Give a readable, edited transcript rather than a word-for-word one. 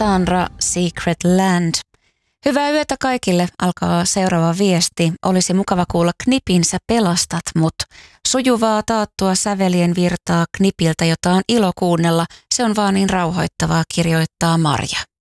Cassandra Secret Land. Hyvää yötä kaikille, alkaa seuraava viesti. Olisi mukava kuulla Knipin Sä pelastat mut. Sujuvaa taattua sävelien virtaa Knipiltä, jota on ilo kuunnella. Se on vaan niin rauhoittavaa, kirjoittaa Marja.